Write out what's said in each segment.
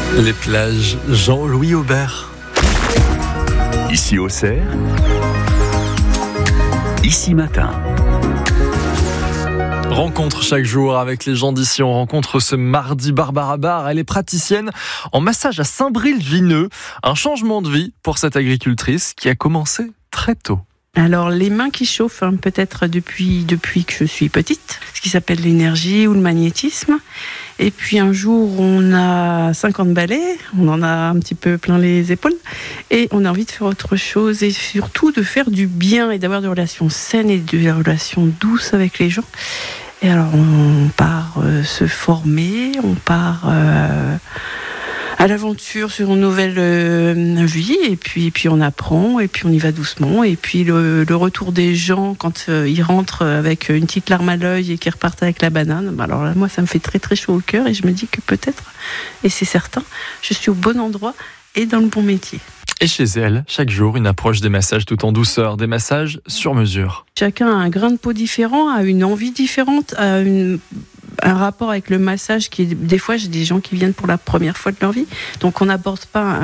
Les plages, Jean-Louis Aubert. Ici Auxerre, ici matin. Rencontre chaque jour avec les gens d'ici. On rencontre ce mardi Barbara Barr. Elle est praticienne en massage à Saint-Bril-Vineux. Un changement de vie pour cette agricultrice qui a commencé très tôt. Alors les mains qui chauffent, peut-être depuis que je suis petite, ce qui s'appelle l'énergie ou le magnétisme. Et puis un jour, on a 50 balais, on en a un petit peu plein les épaules, et on a envie de faire autre chose, et surtout de faire du bien et d'avoir des relations saines et des relations douces avec les gens. Et alors on part se former, on part à l'aventure sur une nouvelle vie, et puis on apprend, et puis on y va doucement, et puis le retour des gens quand ils rentrent avec une petite larme à l'œil et qu'ils repartent avec la banane, alors là, moi ça me fait très très chaud au cœur, et je me dis que peut-être, et c'est certain, je suis au bon endroit et dans le bon métier. Et chez elle, chaque jour, une approche des massages tout en douceur, des massages sur mesure. Chacun a un grain de peau différent, a une envie différente, a un rapport avec le massage qui est... Des fois, j'ai des gens qui viennent pour la première fois de leur vie, donc on n'aborde pas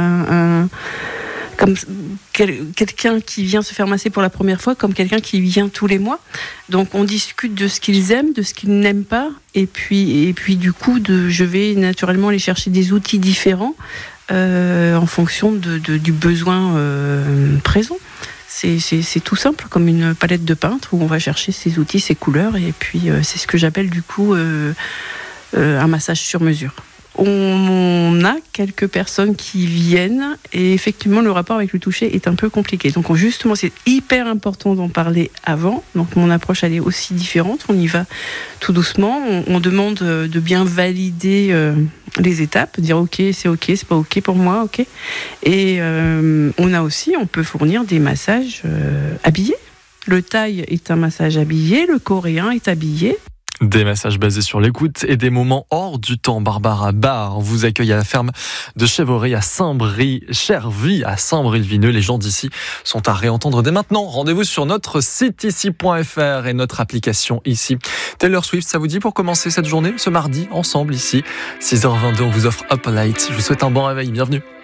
comme quelqu'un qui vient se faire masser pour la première fois, comme quelqu'un qui vient tous les mois. Donc on discute de ce qu'ils aiment, de ce qu'ils n'aiment pas, et puis du coup, je vais naturellement aller chercher des outils différents en fonction du besoin présent. C'est tout simple, comme une palette de peintre où on va chercher ses outils, ses couleurs, et puis c'est ce que j'appelle du coup un massage sur mesure. On a quelques personnes qui viennent, et effectivement le rapport avec le toucher est un peu compliqué. Donc justement c'est hyper important d'en parler avant. Donc mon approche elle est aussi différente. On y va tout doucement. On demande de bien valider les étapes, dire ok c'est pas ok pour moi, ok. Et on peut fournir des massages habillés. Le thaï est un massage habillé, le coréen est habillé. Des massages basés sur l'écoute et des moments hors du temps. Barbara Barr vous accueille à la ferme de Chèvrerie à Chervy à Saint-Bril-Vineux. Les gens d'ici sont à réentendre dès maintenant. Rendez-vous sur notre site ici.fr et notre application ici. Taylor Swift, ça vous dit pour commencer cette journée, ce mardi, ensemble ici. 6h22, on vous offre Up Light. Je vous souhaite un bon réveil. Bienvenue.